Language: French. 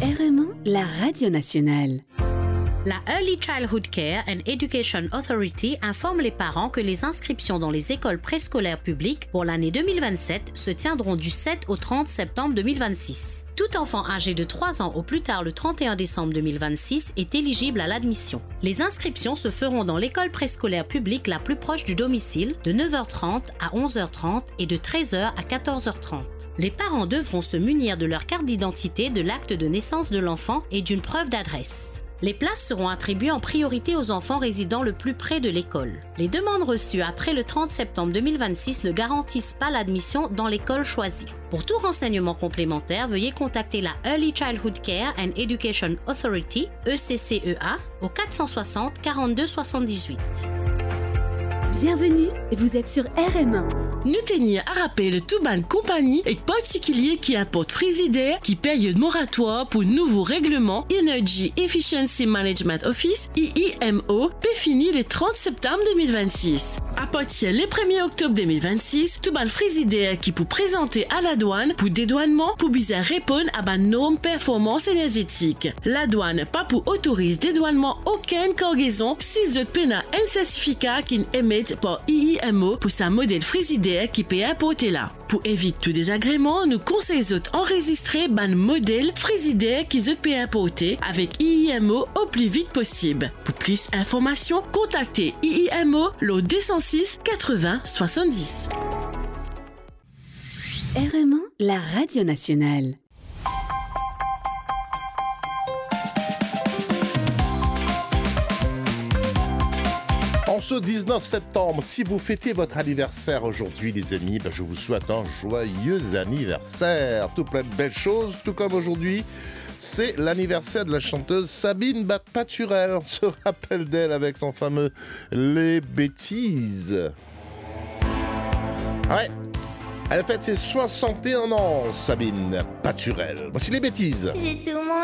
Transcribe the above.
RMA, la radio nationale. La Early Childhood Care and Education Authority informe les parents que les inscriptions dans les écoles préscolaires publiques pour l'année 2027 se tiendront du 7 au 30 septembre 2026. Tout enfant âgé de 3 ans au plus tard le 31 décembre 2026 est éligible à l'admission. Les inscriptions se feront dans l'école préscolaire publique la plus proche du domicile de 9h30 à 11h30 et de 13h à 14h30. Les parents devront se munir de leur carte d'identité, de l'acte de naissance de l'enfant et d'une preuve d'adresse. Les places seront attribuées en priorité aux enfants résidant le plus près de l'école. Les demandes reçues après le 30 septembre 2026 ne garantissent pas l'admission dans l'école choisie. Pour tout renseignement complémentaire, veuillez contacter la Early Childhood Care and Education Authority, ECCEA, au 460 42 78. Bienvenue, vous êtes sur RMA. Nous tenions à rappeler tout ban compagnie et particulier qui apporte Frigidaire qui paye moratoire pour nouveau règlement Energy Efficiency Management Office EEMO fini le 30 septembre 2026. À partir le 1er octobre 2026, tout ban Frigidaire qui pour présenter à la douane pour dédouanement pour bien répondre à la norme performance énergétique. La douane pas pour autoriser dédouanement aucune cargaison si vous pena un certificat qui émet par EEMO pour sa modèle Frigidaire qui peut apporter là. Pour éviter tout désagrément, nous conseillons d'enregistrer ban modèle Frigidaire qui peut apporter avec EEMO au plus vite possible. Pour plus d'informations, contactez EEMO le 206 80 70. RMA, la radio nationale. En ce 19 septembre, si vous fêtez votre anniversaire aujourd'hui, les amis, je vous souhaite un joyeux anniversaire. Tout plein de belles choses, tout comme aujourd'hui, c'est l'anniversaire de la chanteuse Sabine Paturel. On se rappelle d'elle avec son fameux Les Bêtises. Ouais, elle fête ses 61 ans, Sabine Paturel. Voici Les Bêtises. J'ai tout mon